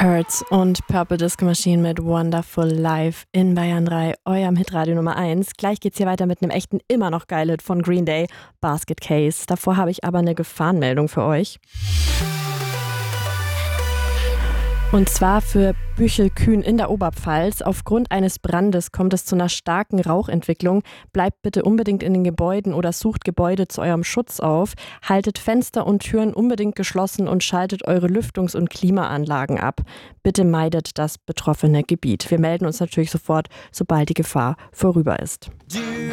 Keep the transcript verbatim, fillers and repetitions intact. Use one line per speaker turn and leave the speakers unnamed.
Hurts und Purple Disco Machine mit Wonderful Life in Bayern drei, eurem Hitradio Nummer eins. Gleich geht's hier weiter mit einem echten, immer noch geil Hit von Green Day, Basket Case. Davor habe ich aber eine Gefahrenmeldung für euch. Und zwar für Büchelkühn in der Oberpfalz. Aufgrund eines Brandes kommt es zu einer starken Rauchentwicklung. Bleibt bitte unbedingt in den Gebäuden oder sucht Gebäude zu eurem Schutz auf. Haltet Fenster und Türen unbedingt geschlossen und schaltet eure Lüftungs- und Klimaanlagen ab. Bitte meidet das betroffene Gebiet. Wir melden uns natürlich sofort, sobald die Gefahr vorüber ist.